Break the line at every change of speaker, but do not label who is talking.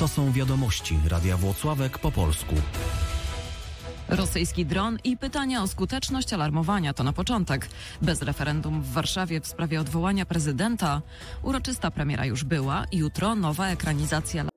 To są wiadomości Radia Włocławek po polsku.
Rosyjski dron i pytania o skuteczność alarmowania to na początek. Bez referendum w Warszawie w sprawie odwołania prezydenta. Uroczysta premiera już była. Jutro nowa ekranizacja